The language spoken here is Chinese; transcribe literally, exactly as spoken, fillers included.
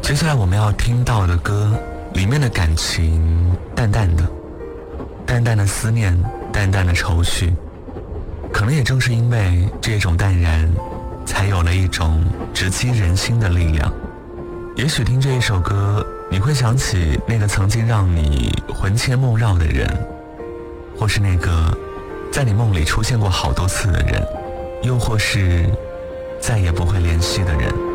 接下来我们要听到的歌里面的感情淡淡的，淡淡的思念，淡淡的愁绪，可能也正是因为这种淡然，才有了一种直击人心的力量。也许听这一首歌，你会想起那个曾经让你魂牵梦绕的人，或是那个在你梦里出现过好多次的人，又或是再也不会联系的人。